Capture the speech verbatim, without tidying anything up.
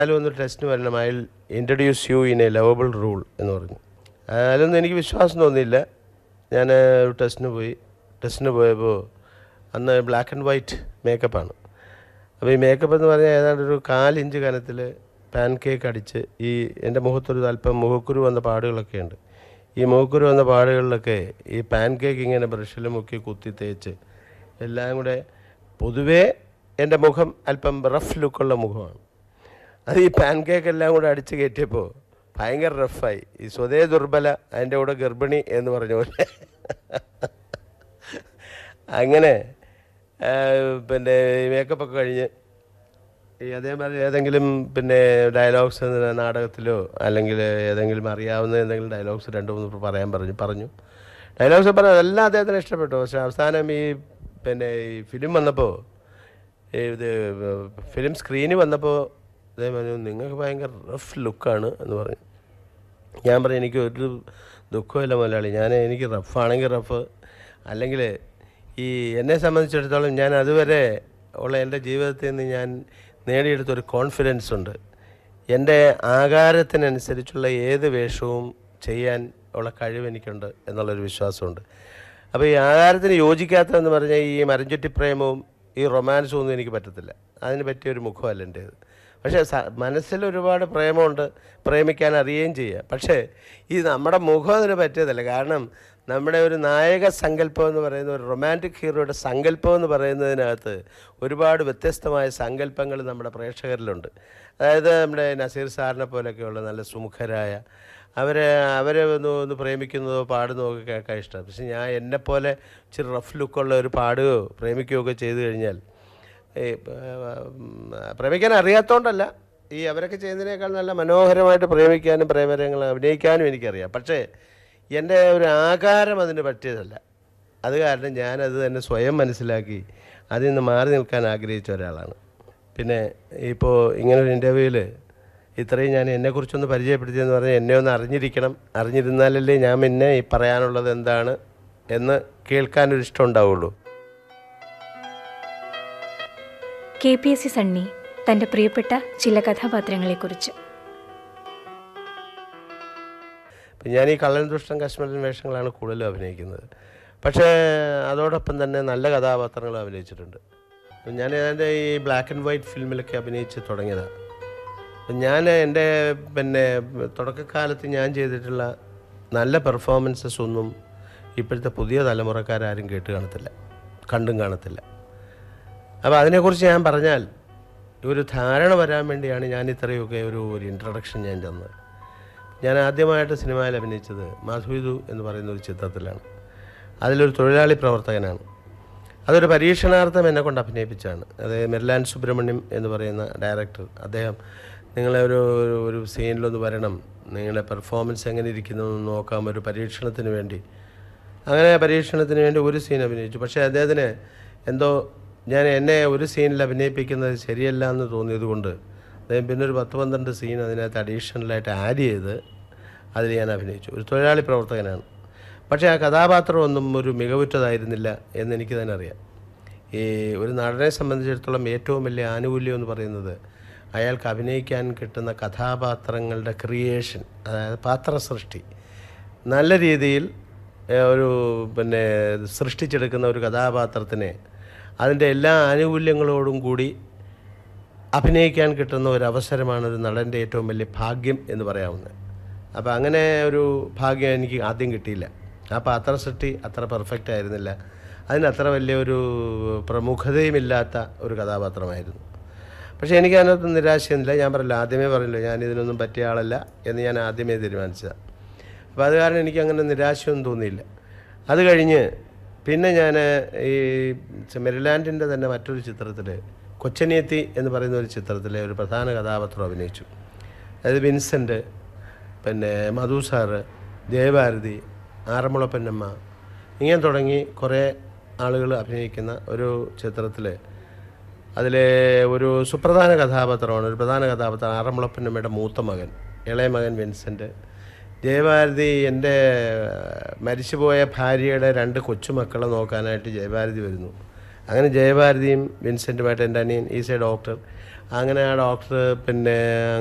ഒന്ന് ടെസ്റ്റിന് വരണം, I will introduce you in A lovable rule എന്ന് പറഞ്ഞു. അതിലൊന്നും എനിക്ക് വിശ്വാസം തോന്നിയില്ല. ഞാൻ ഒരു ടെസ്റ്റിന് പോയി. ടെസ്റ്റിന് പോയപ്പോൾ അന്ന് ബ്ലാക്ക് ആൻഡ് വൈറ്റ് മേക്കപ്പാണ്. അപ്പോൾ ഈ മേക്കപ്പ് എന്ന് പറഞ്ഞാൽ ഏതാണ്ട് ഒരു കാലിഞ്ച് കനത്തിൽ പാൻ കേക്ക് അടിച്ച് ഈ എൻ്റെ മുഖത്തൊരു അല്പം മുഖക്കുരു വന്ന പാടുകളൊക്കെ ഉണ്ട്. ഈ മുഖക്കുരു വന്ന പാടുകളിലൊക്കെ ഈ പാൻ കേക്ക് ഇങ്ങനെ ബ്രഷിൽ മുക്കി കുത്തി തേച്ച് എല്ലാം കൂടെ, പൊതുവേ എൻ്റെ മുഖം അല്പം റഫ് ലുക്കുള്ള മുഖമാണ്. അത് ഈ പാൻ കേക്ക് എല്ലാം കൂടെ അടിച്ച് കയറ്റിയപ്പോൾ ഭയങ്കര റഫായി. ഈ സ്വതേ ദുർബല അതിൻ്റെ കൂടെ ഗർഭിണി എന്ന് പറഞ്ഞ പോലെ അങ്ങനെ പിന്നെ മേക്കപ്പൊക്കെ കഴിഞ്ഞ് ഈ അതേമാതിരി ഏതെങ്കിലും പിന്നെ ഡയലോഗ്സ് നാടകത്തിലോ അല്ലെങ്കിൽ ഏതെങ്കിലും അറിയാവുന്ന എന്തെങ്കിലും ഡയലോഗ്സ് രണ്ട് മൂന്ന് പറയാൻ പറഞ്ഞു പറഞ്ഞു ഡയലോഗ്സ് പറഞ്ഞാൽ അതെല്ലാം അദ്ദേഹത്തിന് ഇഷ്ടപ്പെട്ടു. പക്ഷേ അവസാനം ഈ പിന്നെ ഈ ഫിലിം വന്നപ്പോൾ, ഇത് ഫിലിം സ്ക്രീനിൽ വന്നപ്പോൾ അദ്ദേഹം പറഞ്ഞു, നിങ്ങൾക്ക് ഭയങ്കര റഫ് ലുക്കാണ് എന്ന് പറഞ്ഞു. ഞാൻ പറഞ്ഞു, എനിക്ക് ഒരു ദുഃഖമില്ല മുതലാളി, ഞാൻ എനിക്ക് റഫാണെങ്കിൽ റഫ്, അല്ലെങ്കിൽ ഈ എന്നെ സംബന്ധിച്ചിടത്തോളം ഞാൻ അതുവരെ ഉള്ള എൻ്റെ ജീവിതത്തിൽ നിന്ന് ഞാൻ നേടിയെടുത്തൊരു കോൺഫിഡൻസ് ഉണ്ട്. എൻ്റെ ആകാരത്തിനനുസരിച്ചുള്ള ഏത് വേഷവും ചെയ്യാൻ ഉള്ള കഴിവ് എനിക്കുണ്ട് എന്നുള്ളൊരു വിശ്വാസമുണ്ട്. അപ്പോൾ ഈ ആകാരത്തിന് യോജിക്കാത്തതെന്ന് പറഞ്ഞാൽ ഈ മരഞ്ചുറ്റി പ്രേമവും ഈ റൊമാൻസും ഒന്നും എനിക്ക് പറ്റത്തില്ല. അതിന് പറ്റിയൊരു മുഖമല്ല എൻ്റേത്. പക്ഷേ മനസ്സിൽ ഒരുപാട് പ്രേമമുണ്ട്, പ്രേമിക്കാൻ അറിയുകയും ചെയ്യുക. പക്ഷേ ഈ നമ്മുടെ മുഖം അതിന് പറ്റിയതല്ല. കാരണം നമ്മുടെ ഒരു നായക സങ്കല്പം എന്ന് പറയുന്ന, ഒരു റൊമാൻറ്റിക് ഹീറോയുടെ സങ്കല്പം എന്ന് പറയുന്നതിനകത്ത് ഒരുപാട് വ്യത്യസ്തമായ സങ്കല്പങ്ങൾ നമ്മുടെ പ്രേക്ഷകരിലുണ്ട്. അതായത് നമ്മുടെ നസീർ സാറിനെ പോലെയൊക്കെയുള്ള നല്ല സുമുഖരായ അവരെ അവരെ ഒന്ന് ഒന്ന് പ്രേമിക്കുന്നതോ പാടുന്നതോ ഒക്കെ കേൾക്കാൻ ഇഷ്ടമാണ്. പക്ഷെ ഞാൻ എന്നെപ്പോലെ ഇച്ചിരി റഫ് ലുക്കുള്ള ഒരു പാടുകയോ പ്രേമിക്കുകയോ ഒക്കെ ചെയ്തു കഴിഞ്ഞാൽ, ഈ പ്രേമിക്കാൻ അറിയാത്തതുകൊണ്ടല്ല, ഈ അവരൊക്കെ ചെയ്യുന്നതിനേക്കാൾ നല്ല മനോഹരമായിട്ട് പ്രേമിക്കാനും പ്രേമരങ്ങൾ അഭിനയിക്കാനും എനിക്കറിയാം. പക്ഷേ എൻ്റെ ഒരു ആകാരം അതിന് പറ്റിയതല്ല. അത് കാരണം ഞാനത് തന്നെ സ്വയം മനസ്സിലാക്കി അതിൽ നിന്ന് മാറി നിൽക്കാൻ ആഗ്രഹിച്ച ഒരാളാണ്. പിന്നെ ഇപ്പോൾ ഇങ്ങനൊരു ഇൻ്റർവ്യൂവിൽ ഇത്രയും ഞാൻ എന്നെക്കുറിച്ചൊന്ന് പരിചയപ്പെടുത്തിയെന്ന് പറഞ്ഞാൽ എന്നെ ഒന്ന് അറിഞ്ഞിരിക്കണം. അറിഞ്ഞിരുന്നാലല്ലേ ഞാൻ പിന്നെ ഈ പറയാനുള്ളത് എന്താണ് എന്ന് കേൾക്കാനൊരു ഇഷ്ടം ഉണ്ടാവുള്ളൂ. K P S C Sunny തൻ്റെ പ്രിയപ്പെട്ട ചില കഥാപാത്രങ്ങളെക്കുറിച്ച്. ഞാൻ ഈ കള്ളൻ ദുഷ്ടൻ കശ്മീരൻ വേഷങ്ങളാണ് കൂടുതലും അഭിനയിക്കുന്നത്. പക്ഷേ അതോടൊപ്പം തന്നെ നല്ല കഥാപാത്രങ്ങൾ അഭിനയിച്ചിട്ടുണ്ട്. ഞാൻ എൻ്റെ ഈ ബ്ലാക്ക് ആൻഡ് വൈറ്റ് ഫിലിമിലൊക്കെ അഭിനയിച്ച് തുടങ്ങിയതാണ്. ഞാൻ എൻ്റെ പിന്നെ തുടക്കകാലത്ത് ഞാൻ ചെയ്തിട്ടുള്ള നല്ല പെർഫോമൻസസ് ഒന്നും ഇപ്പോഴത്തെ പുതിയ തലമുറക്കാരും കേട്ട് കാണത്തില്ല, കണ്ടും കാണത്തില്ല. അപ്പോൾ അതിനെക്കുറിച്ച് ഞാൻ പറഞ്ഞാൽ ഒരു ധാരണ വരാൻ വേണ്ടിയാണ് ഞാൻ ഇത്രയൊക്കെ ഒരു ഒരു ഇൻട്രൊഡക്ഷൻ ഞാൻ തന്നത്. ഞാൻ ആദ്യമായിട്ട് സിനിമയിൽ അഭിനയിച്ചത് മധുവിധു എന്ന് പറയുന്ന ഒരു ചിത്രത്തിലാണ്. അതിലൊരു തൊഴിലാളി പ്രവർത്തകനാണ്. അതൊരു പരീക്ഷണാർത്ഥം എന്നെ കൊണ്ട് അഭിനയിപ്പിച്ചാണ്. അത് മെർലാൻ സുബ്രഹ്മണ്യം എന്ന് പറയുന്ന ഡയറക്ടർ, അദ്ദേഹം നിങ്ങളെ ഒരു ഒരു സീനിലൊന്ന് വരണം, നിങ്ങളുടെ പെർഫോമൻസ് എങ്ങനെ ഇരിക്കുന്നു എന്ന് നോക്കാം, ഒരു പരീക്ഷണത്തിന് വേണ്ടി. അങ്ങനെ പരീക്ഷണത്തിന് വേണ്ടി ഒരു സീൻ അഭിനയിച്ചു. പക്ഷേ അദ്ദേഹത്തിന് എന്തോ ഞാൻ എന്നെ ഒരു സീനിൽ അഭിനയിപ്പിക്കുന്നത് ശരിയല്ല എന്ന് തോന്നിയതുകൊണ്ട് അദ്ദേഹം പിന്നെ ഒരു പത്ത് പന്ത്രണ്ട് സീൻ അതിനകത്ത് അഡീഷണലായിട്ട് ആഡ് ചെയ്ത് അതിൽ ഞാൻ അഭിനയിച്ചു. ഒരു തൊഴിലാളി പ്രവർത്തകനാണ്. പക്ഷേ ആ കഥാപാത്രമൊന്നും ഒരു മികവുറ്റതായിരുന്നില്ല എന്നെനിക്ക് തന്നെ അറിയാം. ഈ ഒരു നടനെ സംബന്ധിച്ചിടത്തോളം ഏറ്റവും വലിയ ആനുകൂല്യം എന്ന് പറയുന്നത് അയാൾക്ക് അഭിനയിക്കാൻ കിട്ടുന്ന കഥാപാത്രങ്ങളുടെ ക്രിയേഷൻ, അതായത് പാത്രസൃഷ്ടി നല്ല രീതിയിൽ ഒരു പിന്നെ സൃഷ്ടിച്ചെടുക്കുന്ന ഒരു കഥാപാത്രത്തിനെ അതിൻ്റെ എല്ലാ ആനുകൂല്യങ്ങളോടും കൂടി അഭിനയിക്കാൻ കിട്ടുന്ന ഒരു അവസരമാണ് ഒരു നടൻ്റെ ഏറ്റവും വലിയ ഭാഗ്യം എന്ന് പറയാവുന്നത്. അപ്പോൾ അങ്ങനെ ഒരു ഭാഗ്യം എനിക്ക് ആദ്യം കിട്ടിയില്ല. ആ പാത്രസൃഷ്ടി അത്ര പെർഫെക്റ്റ് ആയിരുന്നില്ല. അതിനത്ര വലിയൊരു പ്രമുഖതയുമില്ലാത്ത ഒരു കഥാപാത്രമായിരുന്നു. പക്ഷേ എനിക്ക് അതിനകത്ത് നിരാശയൊന്നുമില്ല. ഞാൻ പറഞ്ഞില്ല, ആദ്യമേ പറഞ്ഞില്ല ഞാൻ ഇതിനൊന്നും പറ്റിയ ആളല്ല എന്ന് ഞാൻ ആദ്യമേ തീരുമാനിച്ചതാണ്. അപ്പോൾ അത് കാരണം എനിക്ക് അങ്ങനെ നിരാശയൊന്നും തോന്നിയില്ല. അത് കഴിഞ്ഞ് പിന്നെ ഞാൻ ഈ മെരിലാൻഡിൻ്റെ തന്നെ മറ്റൊരു ചിത്രത്തിൽ, കൊച്ചനിയത്തി എന്ന് പറയുന്ന ഒരു ചിത്രത്തിലെ ഒരു പ്രധാന കഥാപാത്രം അഭിനയിച്ചു. അതായത് വിൻസെൻ്റ്, പിന്നെ മധു സാറ്, ജയഭാരതി, ആറന്മുള പൊന്നമ്മ, ഇങ്ങനെ തുടങ്ങി കുറേ ആളുകൾ അഭിനയിക്കുന്ന ഒരു ചിത്രത്തിൽ അതിലെ ഒരു സുപ്രധാന കഥാപാത്രമാണ്, ഒരു പ്രധാന കഥാപാത്രം ആറന്മുള പൊന്നമ്മയുടെ മൂത്ത മകൻ, ഇളയ മകൻ വിൻസെൻ്റ്. ജയഭാരതി എൻ്റെ മരിച്ചുപോയ ഭാര്യയുടെ രണ്ട് കൊച്ചുമക്കളെ നോക്കാനായിട്ട് ജയഭാരതി വരുന്നു. അങ്ങനെ ജയഭാരതിയും വിൻസെൻറ്റുമായിട്ട്, എൻ്റെ അനിയൻ ഈസ് എ ഡോക്ടർ, അങ്ങനെ ആ ഡോക്ടർ പിന്നെ